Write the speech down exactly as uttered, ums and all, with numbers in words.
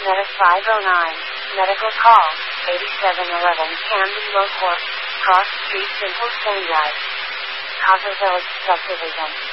Meta five oh nine, medical call, eighty-seven eleven Camden Low Court, Cross Street Simple Stanley. Casa Village Subdivision.